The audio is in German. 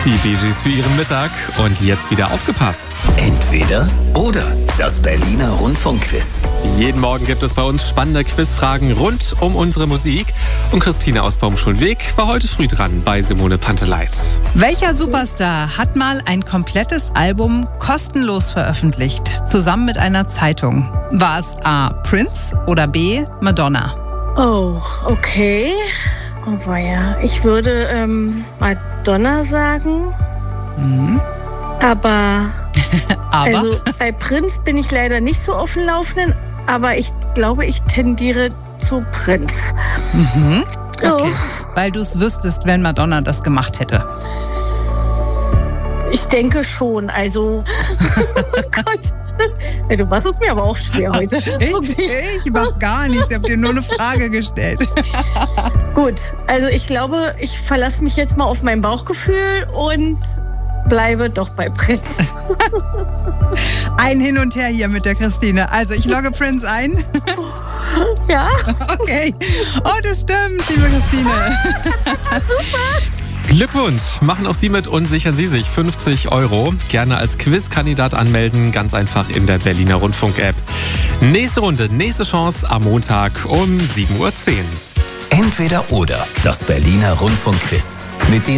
Die Bee Gees für ihren Mittag und jetzt wieder aufgepasst. Entweder oder. Das Berliner Rundfunkquiz. Jeden Morgen gibt es bei uns spannende Quizfragen rund um unsere Musik. Und Christine aus Baumschulweg war heute früh dran bei Simone Panteleit. Welcher Superstar hat mal ein komplettes Album kostenlos veröffentlicht, zusammen mit einer Zeitung? War es A. Prince oder B. Madonna? Oh, okay. Oh weia. Ich würde Madonna sagen. Aber also bei Prince bin ich leider nicht so auf dem Laufenden, aber ich glaube, ich tendiere zu Prince. Okay. Weil du es wüsstest, wenn Madonna das gemacht hätte. Ich denke schon, also oh Gott. Du machst es mir aber auch schwer heute. Ich mach gar nichts, ich habe dir nur eine Frage gestellt. Gut, also ich glaube, ich verlasse mich jetzt mal auf mein Bauchgefühl und bleibe doch bei Prince. Ein Hin und Her hier mit der Christine. Also ich logge Prince ein. Ja. Okay. Oh, das stimmt, liebe Christine. Super. Glückwunsch, machen auch Sie mit und sichern Sie sich 50 €. Gerne als Quizkandidat anmelden, ganz einfach in der Berliner Rundfunk-App. Nächste Runde, nächste Chance am Montag um 7:10 Uhr. Entweder oder. Das Berliner Rundfunkquiz. Mit den